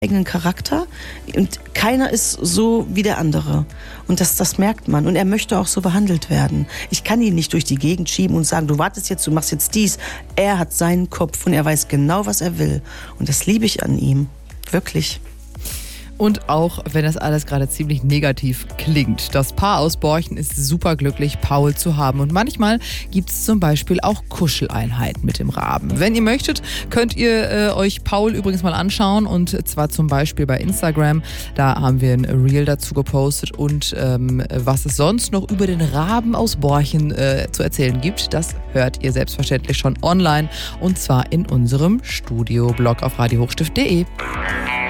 eigenen Charakter und keiner ist so wie der andere. Und das merkt man. Und er möchte auch so behandelt werden. Ich kann ihn nicht durch die Gegend schieben und sagen, du wartest jetzt, du machst jetzt dies. Er hat seinen Kopf und er weiß genau, was er will. Und das liebe ich an ihm. Wirklich. Und auch wenn das alles gerade ziemlich negativ klingt. Das Paar aus Borchen ist superglücklich, Paul zu haben. Und manchmal gibt es zum Beispiel auch Kuscheleinheiten mit dem Raben. Wenn ihr möchtet, könnt ihr euch Paul übrigens mal anschauen. Und zwar zum Beispiel bei Instagram. Da haben wir ein Reel dazu gepostet. Und was es sonst noch über den Raben aus Borchen zu erzählen gibt, das hört ihr selbstverständlich schon online. Und zwar in unserem Studioblog auf radiohochstift.de.